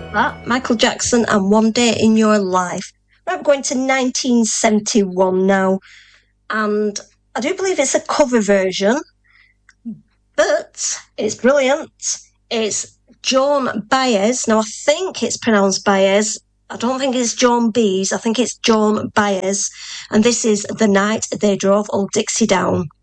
That Michael Jackson and One Day in Your Life. Right, we're going to 1971 now, and I do believe it's a cover version, but it's brilliant. It's Joan Baez. Now, I think it's pronounced Baez. I don't think it's Joan Bees. I think it's Joan Baez. And this is The Night They Drove Old Dixie Down.